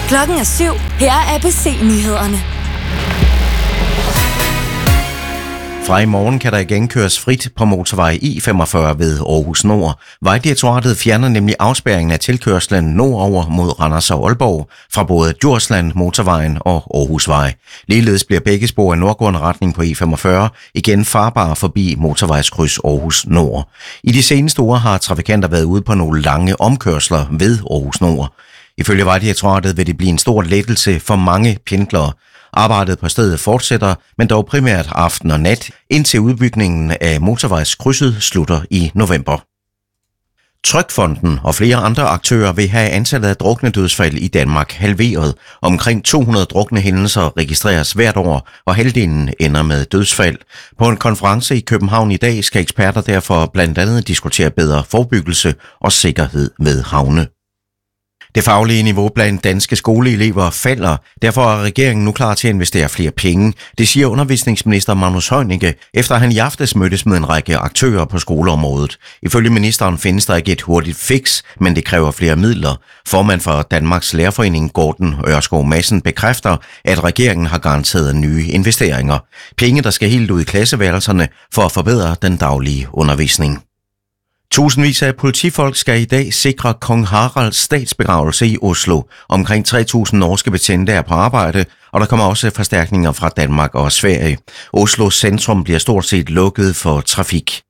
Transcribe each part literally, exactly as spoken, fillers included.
Klokken er syv. Her er A B C-nyhederne. Fra i morgen kan der igen køres frit på motorvej I femogfyrre ved Aarhus Nord. Vejdirektoratet fjerner nemlig afspærringen af tilkørslen nordover mod Randers og Aalborg fra både Djursland motorvejen og Aarhusvej. Ligeledes bliver begge spor i nordgående retning på I femogfyrre igen farbare forbi motorvejskryds Aarhus Nord. I de seneste uger har trafikanter været ude på nogle lange omkørsler ved Aarhus Nord. Ifølge Vejdirektoratet vil det blive en stor lettelse for mange pendlere. Arbejdet på stedet fortsætter, men dog primært aften og nat, indtil udbygningen af motorvejskrydset slutter i november. Trygfonden og flere andre aktører vil have antallet af druknedødsfald i Danmark halveret. Omkring to hundrede druknehændelser registreres hvert år, og halvdelen ender med dødsfald. På en konference i København i dag skal eksperter derfor blandt andet diskutere bedre forebyggelse og sikkerhed ved havne. Det faglige niveau blandt danske skoleelever falder, derfor er regeringen nu klar til at investere flere penge. Det siger undervisningsminister Magnus Heunicke, efter han i aftes mødtes med en række aktører på skoleområdet. Ifølge ministeren findes der ikke et hurtigt fix, men det kræver flere midler. Formand for Danmarks Lærerforening, Gordon Ørskov Madsen, bekræfter, at regeringen har garanteret nye investeringer. Penge, der skal helt ud i klasseværelserne for at forbedre den daglige undervisning. Tusindvis af politifolk skal i dag sikre kong Haralds statsbegravelse i Oslo. Omkring tre tusind norske betjente er på arbejde, og der kommer også forstærkninger fra Danmark og Sverige. Oslos centrum bliver stort set lukket for trafik.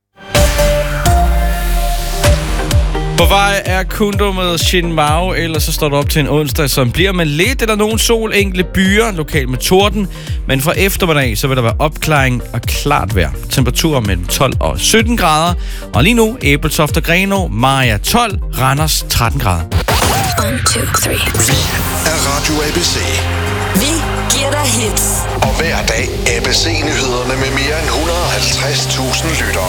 På vej er Kundo med Shin Mao, ellers så står det op til en onsdag, som bliver med lidt eller nogen sol, enkelte byer, lokalt med torden. Men fra eftermiddag, så vil der være opklaring og klart vejr. Temperaturer mellem tolv og sytten grader. Og lige nu, Ebeltoft og Grenaa, Maja tolv, Randers tretten grader. one, two, three. Vi er Radio A B C. Vi giver dig hits. Og hver dag A B C-nyhederne med mere end et hundrede og halvtreds tusind lyttere.